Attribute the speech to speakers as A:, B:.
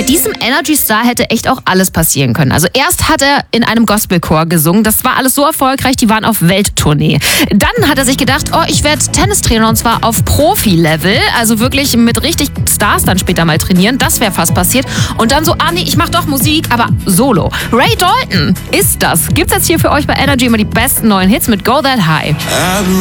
A: Bei diesem Energy-Star hätte echt auch alles passieren können. Also erst hat er in einem Gospelchor gesungen. Das war alles so erfolgreich, die waren auf Welttournee. Dann hat er sich gedacht, ich werde Tennistrainer und zwar auf Profi-Level. Also wirklich mit richtig Stars dann später mal trainieren. Das wäre fast passiert. Und dann so, nee, ich mache doch Musik, aber solo. Ray Dalton ist das. Gibt's jetzt hier für euch bei Energy immer die besten neuen Hits mit Go That High.